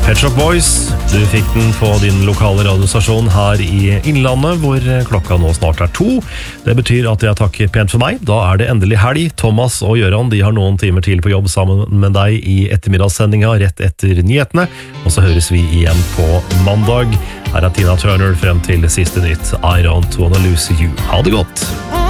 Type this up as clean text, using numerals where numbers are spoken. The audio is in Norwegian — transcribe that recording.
Pet Shop Boys, du fikk den på din lokale radiostasjon her i Innlandet, hvor klokka nå snart 2. Det betyr at jeg takker pent for meg. Da det endelig helg. Thomas og Gøran, de har noen timer til på jobb sammen med deg i ettermiddagssendinga rett etter nyhetene, og så høres vi igjen på mandag. Her Tina Turner frem til siste nytt. I don't wanna lose you. Ha det godt!